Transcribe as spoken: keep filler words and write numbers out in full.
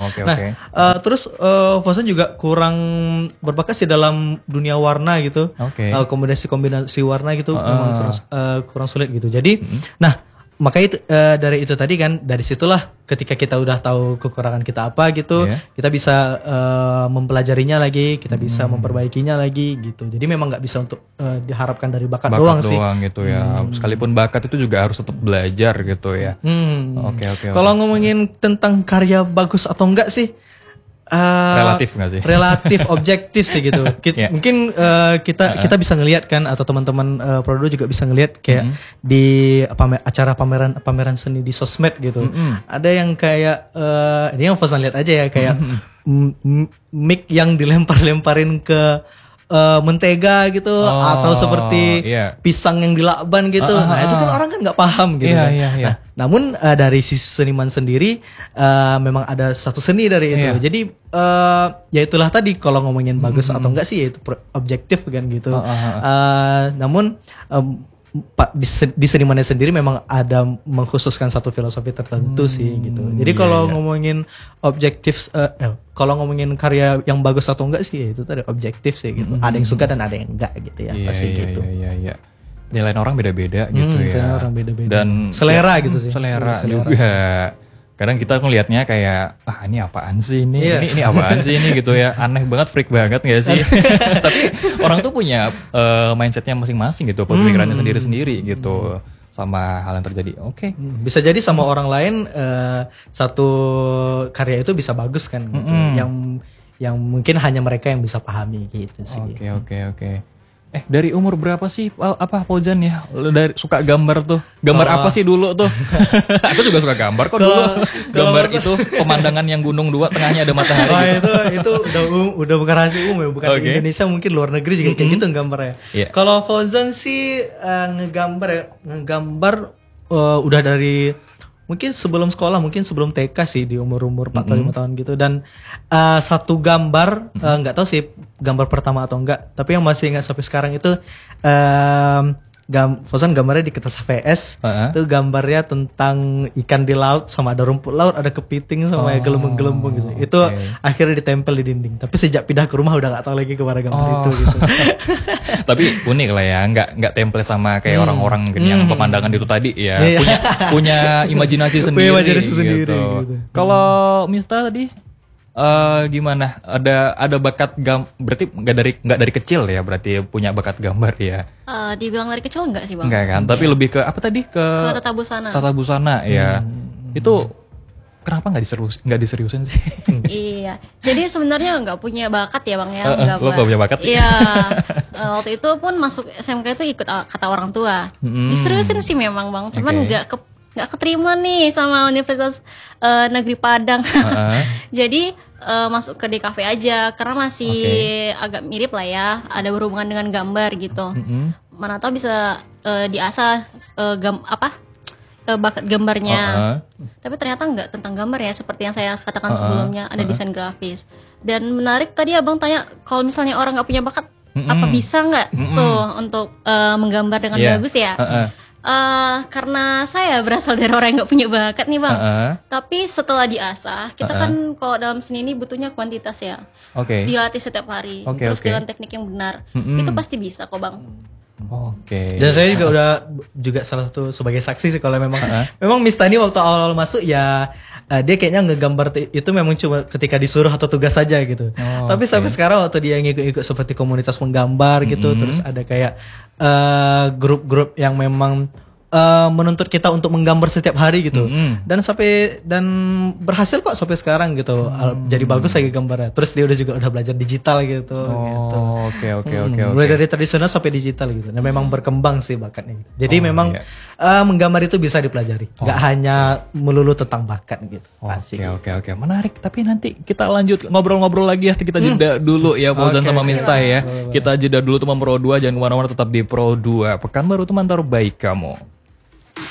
Oke Nah, oke. uh, terus uh, Fauzan juga kurang berbakat sih dalam dunia warna gitu. Oke. Uh, kombinasi-kombinasi warna gitu Uh-uh. memang kurang uh, kurang sulit gitu. Jadi, nah makanya itu uh, dari itu tadi kan, dari situlah ketika kita udah tahu kekurangan kita apa gitu, Iya. kita bisa uh, mempelajarinya lagi, kita bisa memperbaikinya lagi gitu. Jadi memang nggak bisa untuk uh, diharapkan dari bakat, Bakat doang, doang, sih. gitu ya. Sekalipun bakat itu juga harus tetap belajar gitu ya. Hmm. Oke oke. Kalau oke. ngomongin tentang karya bagus atau enggak sih, uh, Relatif nggak sih? Relatif, objektif sih gitu. Ki- Yeah. Mungkin uh, kita kita bisa ngelihat kan, atau teman-teman uh, Prodo juga bisa ngelihat kayak di pamer, acara pameran pameran seni di sosmed gitu. Ada yang kayak uh, ini yang Fauzan lihat aja ya, kayak m- m- mic yang dilempar-lemparin ke uh, mentega gitu, Oh, atau seperti iya. pisang yang dilakban gitu. Ah, ah, Nah itu kan ah. orang kan nggak paham gitu Iya, kan. iya, iya. Nah, namun uh, dari sisi seniman sendiri uh, memang ada satu seni dari itu. Iya. Jadi uh, ya itulah tadi, kalau ngomongin bagus atau enggak sih, ya itu pro- objektif kan gitu. Ah, ah, ah. Uh, namun um, pa- di, se- di senimannya sendiri memang ada mengkhususkan satu filosofi tertentu sih gitu. Jadi iya, kalau iya. ngomongin objektif, uh, eh, kalau ngomongin karya yang bagus atau enggak sih, ya itu tadi objektif sih gitu. Ada yang suka dan ada yang enggak gitu ya, Iya, pasti iya, gitu. Iya iya iya. Nilai orang beda-beda gitu Hmm, ya. selera orang beda-beda. Dan Selera ya, gitu sih. Selera, Selera. juga. Kadang kita ngelihatnya kayak, ah ini apaan sih ini? Iya. Ini ini apaan sih ini gitu ya? Aneh banget, freak banget gak sih? Tapi orang tuh punya eh, mindsetnya masing-masing gitu, pemikirannya Hmm. sendiri-sendiri gitu sama hal yang terjadi. Oke. Bisa jadi sama orang lain eh, satu karya itu bisa bagus kan gitu. Yang yang mungkin hanya mereka yang bisa pahami gitu sih. Oke oke oke. Eh dari umur berapa sih Pal- apa Fauzan ya? Lu dari suka gambar tuh. Gambar Kalau- apa sih dulu tuh? Aku juga suka gambar kok Kalau- dulu. kalau- Gambar itu pemandangan yang gunung dua tengahnya ada matahari. Oh gitu. itu itu udah um, udah bukan rahasia umum ya, bukan Oke. di Indonesia, mungkin luar negeri juga kayak gitu gambarnya. Iya. Kalau Fauzan sih eh, ngegambar ya, ngegambar eh, udah dari mungkin sebelum sekolah, mungkin sebelum T K sih, di umur-umur empat atau lima tahun gitu. Dan eh, satu gambar eh, nggak tahu sih gambar pertama atau enggak, tapi yang masih ingat sampai sekarang itu em, gam Fauzan gambarnya di kertas H V S. Heeh. Itu gambarnya tentang ikan di laut, sama ada rumput laut, ada kepiting sama Oh, gelembung-gelembung gitu. Itu oke. akhirnya ditempel di dinding. Tapi sejak pindah ke rumah udah gak tahu lagi kemana gambar Oh. itu gitu. Tapi unik lah ya, nggak nggak template sama kayak orang-orang mungkin yang pemandangan itu tadi ya. Iya. Punya punya imajinasi sendiri. imajinasi sendiri, gitu. gitu. Kalau Mista tadi eh gimana? Ada ada bakat gam berarti nggak dari nggak dari kecil ya, berarti punya bakat gambar ya. Eh, dibilang dari kecil enggak sih bang? Enggak kan? Tapi lebih ke apa tadi? Ke Ke tata busana. tata busana ya. Itu kenapa nggak diserius nggak diseriusin sih? Iya, jadi sebenarnya nggak punya bakat ya bang ya. Eh, eh, nggak lo ba- nggak punya bakat sih? Iya, Eh, waktu itu pun masuk S M K itu ikut uh, kata orang tua. Diseriusin sih memang bang, cuman Oke. nggak ke nggak keterima nih sama Universitas eh, Negeri Padang. Heeh. Jadi eh, masuk ke D K V aja karena masih agak mirip lah ya, ada berhubungan dengan gambar gitu. Mana tahu bisa eh, diasah eh, gam apa eh, bakat gambarnya. Heeh. Tapi ternyata nggak tentang gambar ya, seperti yang saya katakan Uh-uh, sebelumnya, ada desain grafis. Dan menarik tadi abang tanya, kalau misalnya orang nggak punya bakat, apa bisa nggak tuh untuk eh, menggambar dengan Iya. bagus ya? Heeh. Eh, karena saya berasal dari orang yang nggak punya bakat nih bang. Heeh. Tapi setelah diasah, kita kan kalau dalam seni ini butuhnya kuantitas ya. Oke. Dilatih setiap hari, Oke, terus oke. dengan teknik yang benar, Mm-mm. itu pasti bisa kok bang. Oke. Dan saya juga udah juga salah satu sebagai saksi sih, kalau memang memang Mista ini waktu awal-awal masuk ya, eh, dia kayaknya ngegambar t- itu memang cuma ketika disuruh atau tugas saja gitu. Oh, Tapi oke. sampai sekarang waktu dia ngikut-ngikut seperti komunitas menggambar gitu, terus ada kayak eh, grup-grup yang memang eh, menuntut kita untuk menggambar setiap hari gitu. Mm-mm. Dan sampai dan berhasil kok sampai sekarang gitu. Al- Jadi bagus lagi gambarnya. Terus dia udah juga udah belajar digital gitu gitu. Oh, oke oke Hmm, oke oke. mulai dari tradisional sampai digital gitu. Dan memang berkembang sih bakatnya gitu. Jadi Oh, memang iya. eh, menggambar itu bisa dipelajari. Nggak hanya melulu tentang bakat gitu. Pasti. Oke oke oke, menarik. Tapi nanti kita lanjut ngobrol-ngobrol lagi ya. Kita jeda dulu ya Fauzan Oke, sama oke. Mista ya. Kita jeda dulu teman Pro dua, jangan kemana-mana, tetap di Pro dua. Pekanbaru teman terbaik kamu.